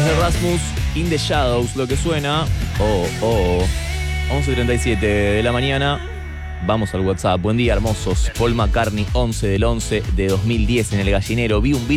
de Rasmus, In the Shadows, lo que suena. 11:37 de la mañana. Vamos al WhatsApp. Buen día, hermosos. Paul McCartney, 11 del 11 de 2010 en El Gallinero. Vi un beat